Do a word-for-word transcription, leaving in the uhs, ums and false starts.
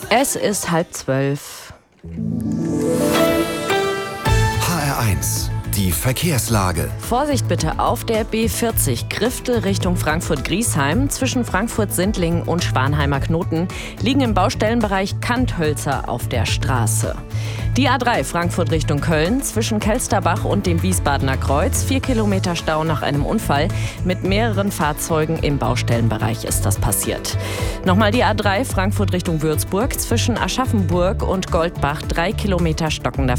Es ist halb zwölf. H R eins, die Verkehrslage. Vorsicht bitte auf der B vierzig Grifte Richtung Frankfurt-Griesheim. Zwischen Frankfurt-Sindlingen und Schwanheimer Knoten liegen im Baustellenbereich Kanthölzer auf der Straße. Die A drei Frankfurt Richtung Köln zwischen Kelsterbach und dem Wiesbadener Kreuz. Vier Kilometer Stau nach einem Unfall. Mit mehreren Fahrzeugen im Baustellenbereich ist das passiert. Nochmal die A drei Frankfurt Richtung Würzburg zwischen Aschaffenburg und Goldbach. Drei Kilometer stockender